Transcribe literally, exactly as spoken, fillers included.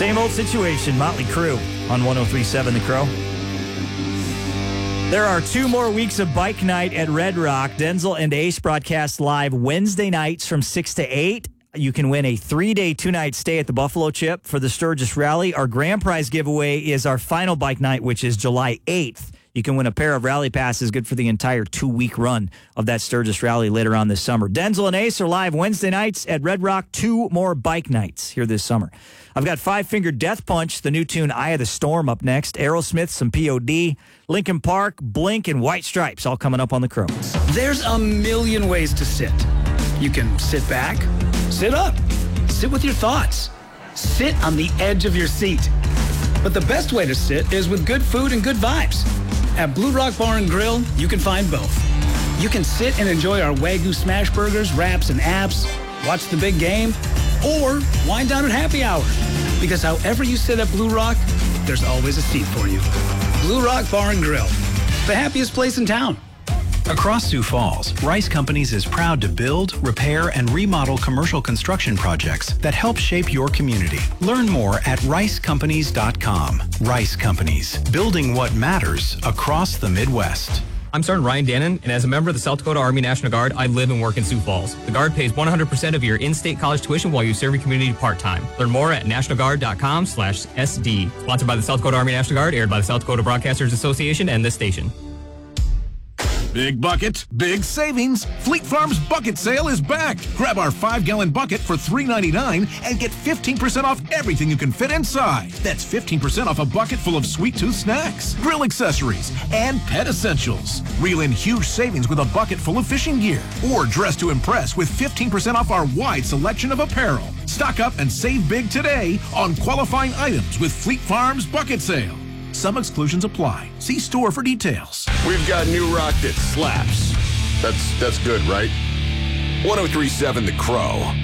Same old situation, Motley Crue on one oh three point seven The Crow. There are two more weeks of bike night at Red Rock. Denzel and Ace broadcast live Wednesday nights from six to eight. You can win a three-day, two-night stay at the Buffalo Chip for the Sturgis Rally. Our grand prize giveaway is our final bike night, which is July eighth. You can win a pair of rally passes, good for the entire two-week run of that Sturgis Rally later on this summer. Denzel and Ace are live Wednesday nights at Red Rock. Two more bike nights here this summer. I've got Five Finger Death Punch, the new tune Eye of the Storm up next. Aerosmith, some P O D, Linkin Park, Blink, and White Stripes all coming up on the Crow. There's a million ways to sit. You can sit back, sit up, sit with your thoughts, sit on the edge of your seat. But the best way to sit is with good food and good vibes. At Blue Rock Bar and Grill, you can find both. You can sit and enjoy our Wagyu smash burgers, wraps, and apps, watch the big game, or wind down at happy hour. Because however you sit at Blue Rock, there's always a seat for you. Blue Rock Bar and Grill, the happiest place in town. Across Sioux Falls, Rice Companies is proud to build, repair, and remodel commercial construction projects that help shape your community. Learn more at rice companies dot com. Rice Companies, building what matters across the Midwest. I'm Sergeant Ryan Dannon, and as a member of the South Dakota Army National Guard, I live and work in Sioux Falls. The Guard pays one hundred percent of your in-state college tuition while you serve your community part-time. Learn more at national guard dot com slash S D. Sponsored by the South Dakota Army National Guard, aired by the South Dakota Broadcasters Association and this station. Big bucket, big savings. Fleet Farm's bucket sale is back. Grab our five-gallon bucket for three ninety-nine and get fifteen percent off everything you can fit inside. That's fifteen percent off a bucket full of sweet tooth snacks, grill accessories, and pet essentials. Reel in huge savings with a bucket full of fishing gear. Or dress to impress with fifteen percent off our wide selection of apparel. Stock up and save big today on qualifying items with Fleet Farm's bucket sale. Some exclusions apply. See store for details. We've got new rock that slaps. That's that's good, right? one oh three point seven The Crow.